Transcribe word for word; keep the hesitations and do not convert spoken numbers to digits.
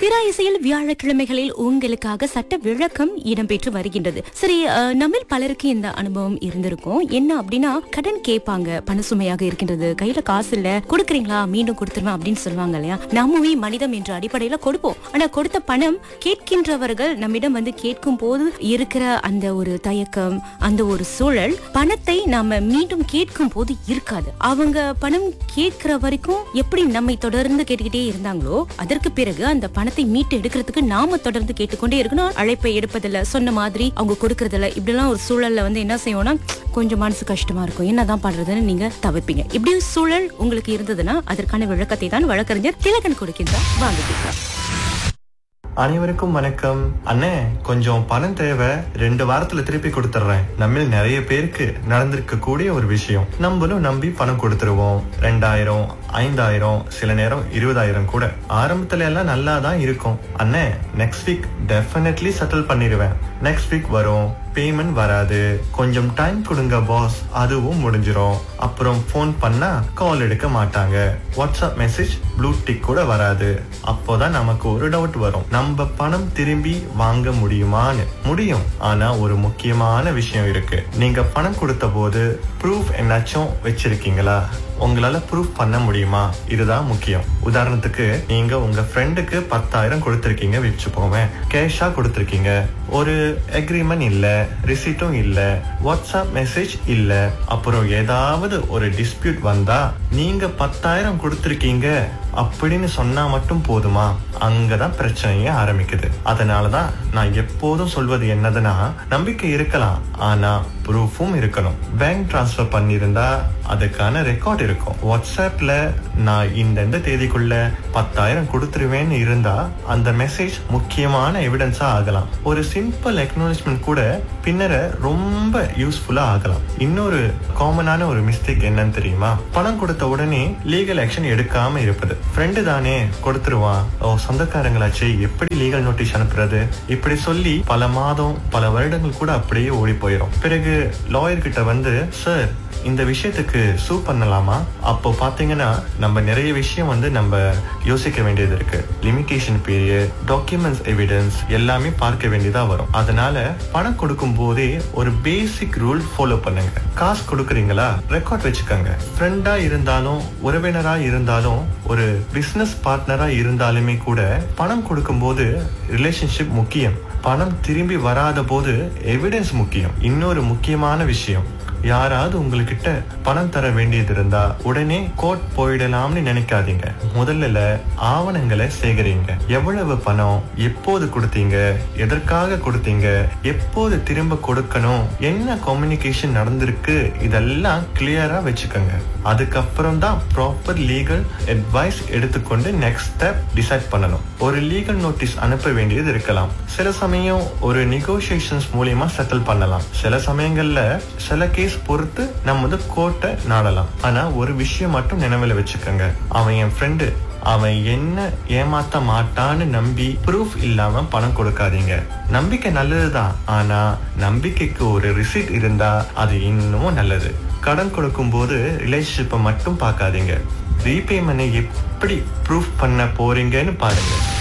திரா இசையில் வியாழக்கிழமைகளில் உங்களுக்காக சட்ட விளக்கம் இடம்பெற்று வருகின்றது. சரி, அஹ், நம்மில் பலருக்கு இந்த அனுபவம் இருந்திருக்கும். என்ன அப்படின்னா, கடன் கேட்பாங்க, பண சுமையாக இருக்கின்றது, கையில காசு இல்ல, கொடுக்குறீங்களா, மீண்டும் கொடுத்துருவேன் அப்படின்னு சொல்லுவாங்க இல்லையா. நாமுமே மனிதம் என்ற அடிப்படையில கொடுப்போம். ஆனா கொடுத்த பணம் கேட்கின்றவர்கள் நம்மிடம் வந்து கேட்கும் போது இருக்கிற அந்த ஒரு தயக்கம், அந்த ஒரு சூழல் பணத்தை நாம மீண்டும் கேட்கும் போது இருக்காது. அவங்க பணம் கேட்கிற வரைக்கும் எப்படி நம்மை தொடர்ந்து கேட்டுக்கிட்டே இருந்தாங்களோ, அதற்கு பிறகு அந்த பணத்தை மீட்டு எடுக்கிறதுக்கு நாம தொடர்ந்து கேட்டுக்கொண்டே இருக்கணும். அழைப்பை எடுப்பதில்ல, சொன்ன மாதிரி அவங்க கொடுக்கறதில்ல, இப்படிலாம் ஒரு சூழல்ல வந்து என்ன செய்வோம்னா, கொஞ்சம் மனசு கஷ்டமா இருக்கும், என்னதான் பண்றதுன்னு நீங்க தவிர்ப்பீங்க. இப்படி ஒரு சூழல் உங்களுக்கு இருந்ததுன்னா அதற்கான விளக்கத்தை தான் வழக்கறிஞர் திலகன் கொடுக்கின்றார். வாங்க கேட்கலாம். அனைவருக்கும் வணக்கம். அண்ணே, கொஞ்சம் பணம் தேவை, ரெண்டு வாரத்துல திருப்பி கொடுத்துட்றேன். நம்ம நிறைய பேருக்கு நடந்திருக்க கூடிய ஒரு விஷயம். நம்மளும் நம்பி பணம் கொடுத்துருவோம். ரெண்டாயிரம், ஐந்தாயிரம், சில நேரம் இருபதாயிரம் கூட. ஆரம்பத்துல எல்லாம் நல்லா தான் இருக்கும். அண்ணே, நெக்ஸ்ட் வீக் டெஃபினெட்லி செட்டில் பண்ணிடுவேன். நெக்ஸ்ட் வீக் வரும், பேமெண்ட் வராது. கொஞ்சம் டைம் கொடுங்க பாஸ், அதுவும் முடிஞ்சிரும். அப்புறம் போன் பண்ணா கால் எடுக்க மாட்டாங்க. வாட்ஸ்அப் மெசேஜ் ப்ளூ டிக் கூட வராது. அப்போதான் நமக்கு ஒரு டவுட் வரும், நம்ம பணம் திரும்பி வாங்க முடியுமான்னு. முடியும், ஆனா ஒரு முக்கியமான விஷயம் இருக்கு. நீங்க பணம் கொடுத்த போது ப்ரூஃப் என்னாச்சும் வச்சிருக்கீங்களா? உங்களால ப்ரூஃப் பண்ண முடியுமா? இதுதான் முக்கியம். உதாரணத்துக்கு, நீங்க உங்க ஃப்ரெண்டுக்கு பத்தாயிரம் கொடுத்திருக்கீங்க வச்சுப்போமே, கேஷா கொடுத்திருக்கீங்க. ஒரு அக்ரிமெண்ட் இல்ல, ரிசீட்டும் இல்ல, வாட்ஸ்அப் மெசேஜ் இல்ல. அப்புறம் ஏதாவது ஒரு டிஸ்பியூட் வந்தா நீங்க பத்தாயிரம் கொடுத்திருக்கீங்க அப்படின்னு சொன்னா மட்டும் போதுமா? அங்கதான் பிரச்சனையே ஆரம்பிக்குது. அதனாலதான் நான் எப்போதும் சொல்வது என்னதுன்னா, நம்பிக்கை இருக்கலாம், ஆனா ப்ரூஃபும் இருக்கணும். பேங்க் டிரான்ஸ்பர் பண்ணிருந்தா அதுக்கான ரெக்கார்ட் இருக்கும். வாட்ஸ்அப்ல நான் இந்த தேதிக்குள்ள பத்தாயிரம் கொடுத்துருவேன்னு இருந்தா அந்த மெசேஜ் முக்கியமான எவிடன்ஸா ஆகலாம். ஒரு சிம்பிள் அக்னாலஜ்மெண்ட் கூட பின்னர ரொம்ப யூஸ்ஃபுல்லா ஆகலாம். இன்னொரு காமனான ஒரு மிஸ்டேக் என்னன்னு தெரியுமா? பணம் கொடுத்த உடனே லீகல் ஆக்ஷன் எடுக்காம இருப்பது. ஃப்ரெண்டு தானே, கொடுத்துருவான், ஓ சொந்தக்காரங்களாச்சு, எப்படி லீகல் நோட்டீஸ் அனுப்புறது, இப்படி சொல்லி பல மாதம் பல வருடங்கள் கூட அப்படியே ஓடி போயிடும். பிறகு லாயர் கிட்ட வந்து, சார் இந்த விஷயத்துக்கு சூ பண்ணலாமா? அப்போ பாத்தீங்கன்னா நம்ம நிறைய விஷயம் வந்து நம்ம யோசிக்க வேண்டியது இருக்கு. லிமிடேஷன் பீரியட், டாக்குமெண்ட்ஸ், எவிடன்ஸ் எல்லாமே பார்க்க வேண்டியதா வரும். அதனால பணம் கொடுக்கும் போதே ஒரு பேசிக் ரூல் ஃபாலோ பண்ணுங்க. காசு கொடுக்குறீங்களா, ரெக்கார்ட் வச்சுக்கோங்க. ஃப்ரெண்டா இருந்தாலும், உறவினரா இருந்தாலும், ஒரு பிசினஸ் பார்ட்னரா இருந்தாலுமே கூட பணம் கொடுக்கும் போது ரிலேஷன்ஷிப் முக்கியம். பணம் திரும்பி வராத போது எவிடன்ஸ் முக்கியம். இன்னொரு முக்கியமான விஷயம், யாராவது உங்ககிட்ட பணம் தர வேண்டியது இருந்தா உடனே கோர்ட் போயிடலாம்னு நினைக்காதீங்க. முதல்ல ஆவணங்களை சேகரிங்க. எவ்வளவு பணம், எப்போது கொடுத்தீங்க, எதற்காக கொடுத்தீங்க, எப்போது திரும்ப கொடுக்கணும், என்ன கம்யூனிகேஷன் நடந்திருக்கு, இதெல்லாம் கிளியரா வச்சுக்கோங்க. அதுக்கப்புறம் தான் ப்ராப்பர் லீகல் அட்வைஸ் எடுத்துக்கொண்டு நெக்ஸ்ட் ஸ்டெப் டிசைட் பண்ணணும். ஒரு லீகல் நோட்டீஸ் அனுப்ப வேண்டியது இருக்கலாம். சில சமயம் ஒரு நெகோசியேஷன்ஸ் மூலியமா செட்டில் பண்ணலாம். சில சமயங்கள்ல சில கேஸ் பொறுத்து நம்ம வந்து கோர்ட்டை நாடலாம். ஆனா ஒரு விஷயம் மட்டும் நினைவுல வச்சுக்கோங்க, அவன் என் ஃப்ரெண்டு, அவன் என்ன ஏமாத்த மாட்டான்னு நம்பி ப்ரூஃப் இல்லாம பணம் கொடுக்காதீங்க. நம்பிக்கை நல்லதுதான், ஆனா நம்பிக்கைக்கு ஒரு ரிசீட் இருந்தா அது இன்னமும் நல்லது. கடன் கொடுக்கும் போது ரிலேஷன்ஷிப்பை மட்டும் பார்க்காதீங்க, ரீபேமெண்ட் எப்படி ப்ரூஃப் பண்ண போறீங்கன்னு பாருங்க.